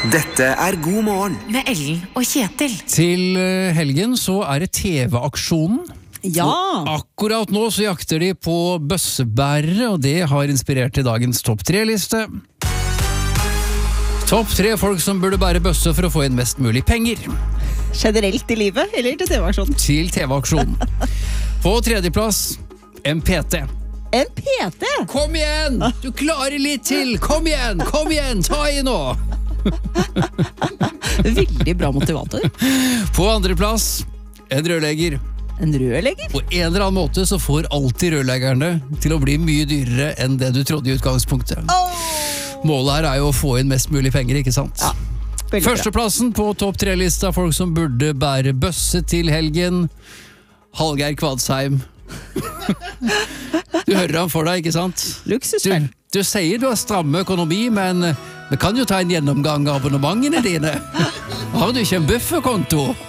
Dette God morgen Med Ellen og Kjetil. Til helgen så det TV-aksjonen. Ja! Og akkurat nå så jakter de på bøssebærere, og det har inspirert til dagens topp 3-liste. Topp 3 folk som burde bære bøsse for å få inn mest mulig penger. Generelt i livet, eller til TV-aksjonen? Til TV-aksjonen. På tredjeplass, en PT. En PT? Kom igjen! Du klarer litt til! Kom igjen! Kom igjen! Ta i nå! Veldig bra motivator. På andreplass, en rørlegger. En rørlegger? På en eller annen måte så får alltid rørleggerne til å bli mye dyrere enn det du trodde i utgangspunktet. Målet her jo å få inn mest mulig penger, ikke sant? Ja, Førsteplassen på topp 3-lista folk som burde bære bøsse til helgen. Hallgeir Kvadsheim. Du hører han for deg, ikke sant? Luksusfell. Du sier du har stramme økonomi, men vi kan jo ta en gjennomgang av abonnementene dine. Har du ikke en bufferkonto?